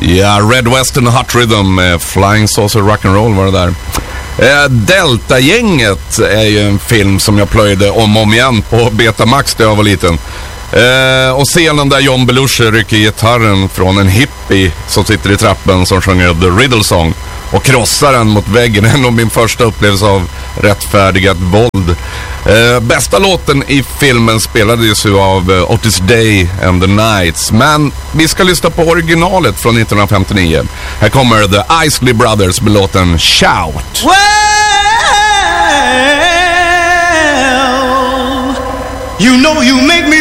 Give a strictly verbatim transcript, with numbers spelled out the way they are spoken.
Ja, Red Western Hot Rhythm, eh, Flying Saucer Rock'n'Roll var det där. Eh, Delta-gänget är ju en film som jag plöjde om och om igen på Betamax där jag var liten. Eh, och scenen där John Belushi rycker gitarren från en hippie som sitter i trappen som sjunger The Riddle Song och krossar den mot väggen. En av min första upplevelse av rättfärdigat våld. Eh, bästa låten i filmen spelades ju av uh, Otis Day and the Knights. Men vi ska lyssna på originalet från nittonhundrafemtionio. Här kommer The Isley Brothers med låten Shout. Well, you know you make me